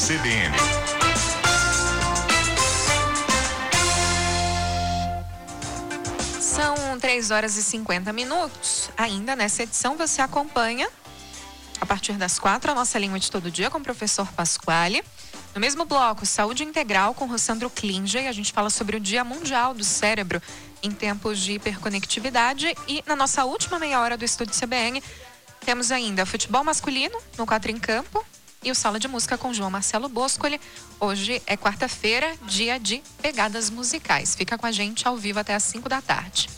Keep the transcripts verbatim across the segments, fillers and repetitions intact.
C B N. São três horas e cinquenta minutos. Ainda nessa edição você acompanha, a partir das quatro, a nossa língua de todo dia com o professor Pasquale. No mesmo bloco, Saúde Integral com Rossandro Klinger, e a gente fala sobre o Dia Mundial do Cérebro em tempos de hiperconectividade. E na nossa última meia hora do Estúdio C B N, temos ainda futebol masculino no Quatro em Campo e o Sala de Música com João Marcelo Boscoli. Hoje é quarta-feira, dia de pegadas musicais. Fica com a gente ao vivo até às cinco da tarde.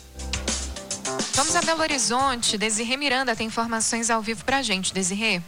Vamos a Belo Horizonte. Desirê Miranda tem informações ao vivo pra gente. Desirê.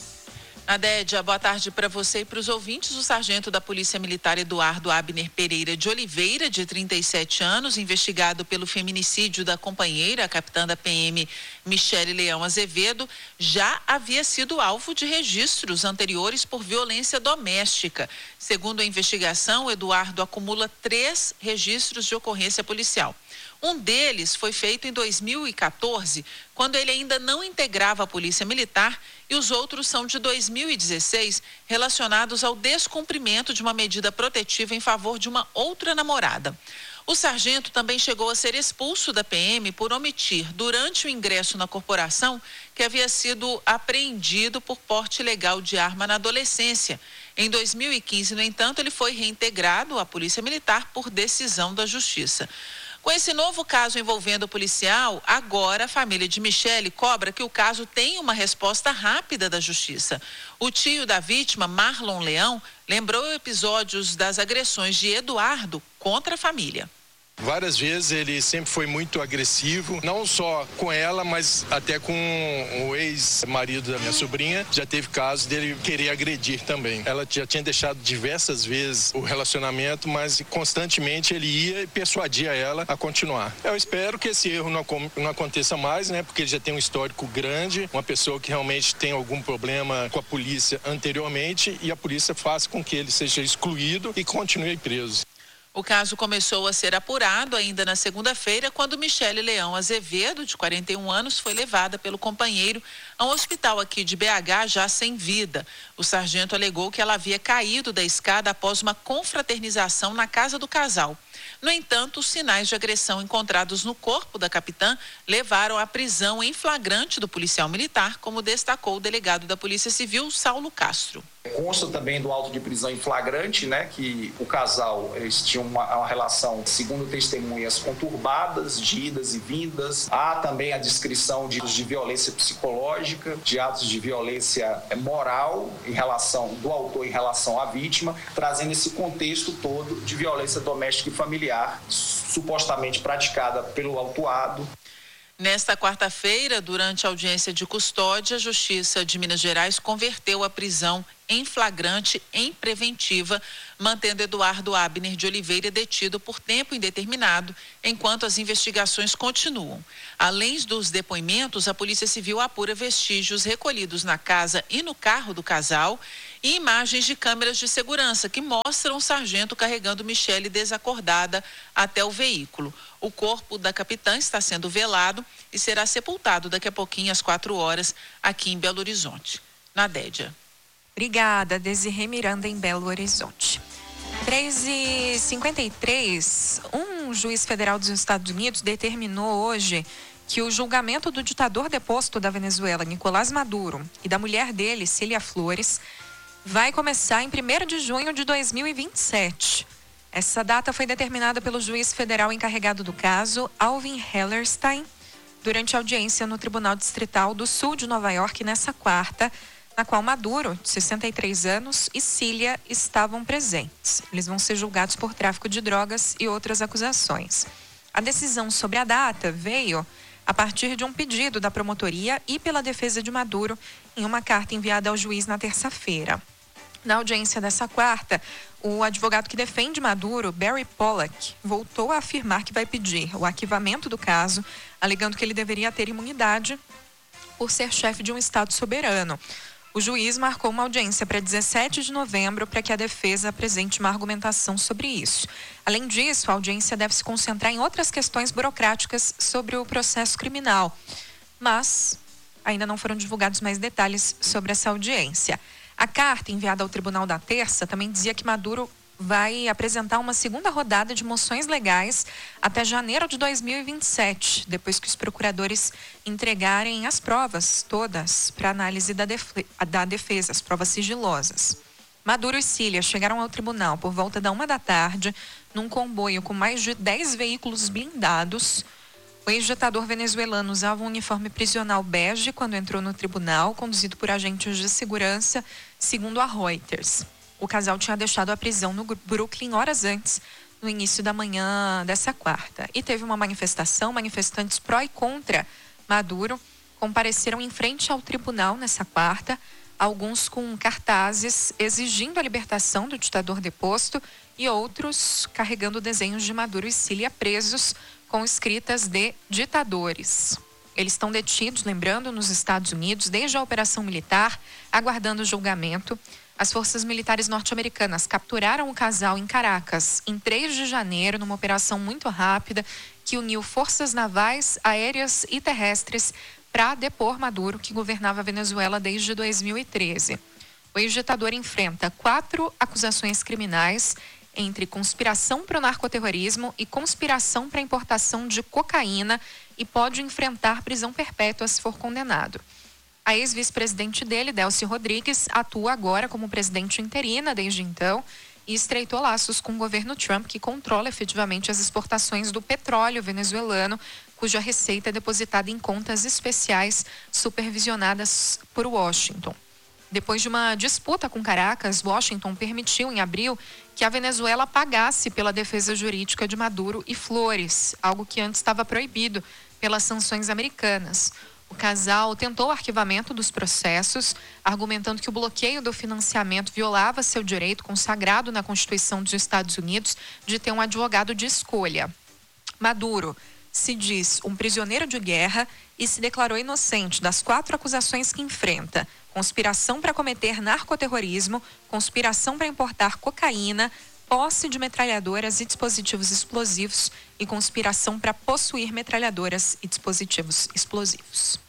Adédia, boa tarde para você e para os ouvintes. O sargento da Polícia Militar Eduardo Abner Pereira de Oliveira, de trinta e sete anos, investigado pelo feminicídio da companheira, a capitã da P M Michele Leão Azevedo, já havia sido alvo de registros anteriores por violência doméstica. Segundo a investigação, o Eduardo acumula três registros de ocorrência policial. Um deles foi feito em dois mil e quatorze, quando ele ainda não integrava a Polícia Militar, e os outros são de dois mil e dezesseis, relacionados ao descumprimento de uma medida protetiva em favor de uma outra namorada. O sargento também chegou a ser expulso da P M por omitir, durante o ingresso na corporação, que havia sido apreendido por porte ilegal de arma na adolescência. Em dois mil e quinze, no entanto, ele foi reintegrado à Polícia Militar por decisão da Justiça. Com esse novo caso envolvendo o policial, agora a família de Michele cobra que o caso tenha uma resposta rápida da Justiça. O tio da vítima, Marlon Leão, lembrou episódios das agressões de Eduardo contra a família. Várias vezes ele sempre foi muito agressivo, não só com ela, mas até com o ex-marido da minha sobrinha. Já teve casos dele querer agredir também. Ela já tinha deixado diversas vezes o relacionamento, mas constantemente ele ia e persuadia ela a continuar. Eu espero que esse erro não, não aconteça mais, né? Porque ele já tem um histórico grande, uma pessoa que realmente tem algum problema com a polícia anteriormente, e a polícia faça com que ele seja excluído e continue preso. O caso começou a ser apurado ainda na segunda-feira, quando Michele Leão Azevedo, de quarenta e um anos, foi levada pelo companheiro a um hospital aqui de B H, já sem vida. O sargento alegou que ela havia caído da escada após uma confraternização na casa do casal. No entanto, os sinais de agressão encontrados no corpo da capitã levaram à prisão em flagrante do policial militar, como destacou o delegado da Polícia Civil, Saulo Castro. Consta também do auto de prisão em flagrante, né, que o casal, eles tinham uma, uma relação, segundo testemunhas, conturbadas, de idas e vindas. Há também a descrição de, de violência psicológica, de atos de violência moral em relação do autor em relação à vítima, trazendo esse contexto todo de violência doméstica e familiar, supostamente praticada pelo autuado. Nesta quarta-feira, durante a audiência de custódia, a Justiça de Minas Gerais converteu a prisão em flagrante em preventiva, mantendo Eduardo Abner de Oliveira detido por tempo indeterminado, enquanto as investigações continuam. Além dos depoimentos, a Polícia Civil apura vestígios recolhidos na casa e no carro do casal e imagens de câmeras de segurança que mostram o sargento carregando Michele desacordada até o veículo. O corpo da capitã está sendo velado e será sepultado daqui a pouquinho, às quatro horas, aqui em Belo Horizonte. Nadédia. Obrigada, Desirê Miranda, em Belo Horizonte. três e cinquenta e três, um juiz federal dos Estados Unidos determinou hoje que o julgamento do ditador deposto da Venezuela, Nicolás Maduro, e da mulher dele, Cília Flores, vai começar em primeiro de junho de dois mil e vinte e sete. Essa data foi determinada pelo juiz federal encarregado do caso, Alvin Hellerstein, durante a audiência no Tribunal Distrital do Sul de Nova York nessa quarta, na qual Maduro, de sessenta e três anos, e Cília estavam presentes. Eles vão ser julgados por tráfico de drogas e outras acusações. A decisão sobre a data veio a partir de um pedido da promotoria e pela defesa de Maduro em uma carta enviada ao juiz na terça-feira. Na audiência dessa quarta, o advogado que defende Maduro, Barry Pollack, voltou a afirmar que vai pedir o arquivamento do caso, alegando que ele deveria ter imunidade por ser chefe de um estado soberano. O juiz marcou uma audiência para dezessete de novembro para que a defesa apresente uma argumentação sobre isso. Além disso, a audiência deve se concentrar em outras questões burocráticas sobre o processo criminal. Mas ainda não foram divulgados mais detalhes sobre essa audiência. A carta enviada ao tribunal da terça também dizia que Maduro vai apresentar uma segunda rodada de moções legais até janeiro de dois mil e vinte e sete, depois que os procuradores entregarem as provas todas para análise da, defe- da defesa, as provas sigilosas. Maduro e Cília chegaram ao tribunal por volta da uma da tarde, num comboio com mais de dez veículos blindados. O ex-ditador venezuelano usava um uniforme prisional bege quando entrou no tribunal, conduzido por agentes de segurança, segundo a Reuters. O casal tinha deixado a prisão no Brooklyn horas antes, no início da manhã dessa quarta. E teve uma manifestação, manifestantes pró e contra Maduro compareceram em frente ao tribunal nessa quarta, alguns com cartazes exigindo a libertação do ditador deposto e outros carregando desenhos de Maduro e Cília presos com escritas de ditadores. Eles estão detidos, lembrando, nos Estados Unidos desde a operação militar, aguardando o julgamento. As forças militares norte-americanas capturaram o casal em Caracas em três de janeiro, numa operação muito rápida que uniu forças navais, aéreas e terrestres para depor Maduro, que governava a Venezuela desde dois mil e treze. O ex-ditador enfrenta quatro acusações criminais, entre conspiração para o narcoterrorismo e conspiração para a importação de cocaína, e pode enfrentar prisão perpétua se for condenado. A ex-vice-presidente dele, Delcy Rodrigues, atua agora como presidente interina desde então e estreitou laços com o governo Trump, que controla efetivamente as exportações do petróleo venezuelano, cuja receita é depositada em contas especiais supervisionadas por Washington. Depois de uma disputa com Caracas, Washington permitiu em abril que a Venezuela pagasse pela defesa jurídica de Maduro e Flores, algo que antes estava proibido pelas sanções americanas. O casal tentou o arquivamento dos processos, argumentando que o bloqueio do financiamento violava seu direito consagrado na Constituição dos Estados Unidos de ter um advogado de escolha. Maduro se diz um prisioneiro de guerra e se declarou inocente das quatro acusações que enfrenta: conspiração para cometer narcoterrorismo, conspiração para importar cocaína, posse de metralhadoras e dispositivos explosivos e conspiração para possuir metralhadoras e dispositivos explosivos.